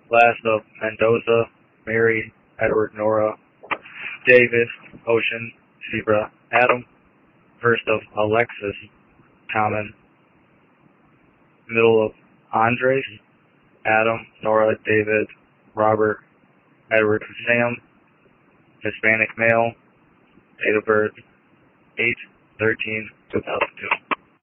Last of Mendoza, Mary, Edward, Nora, David, Ocean, Zebra, Adam. First of Alexis, Common. Middle of Andres, Adam, Nora, David, Robert, Edward, Sam. Hispanic male. Date of birth 8/13/2002.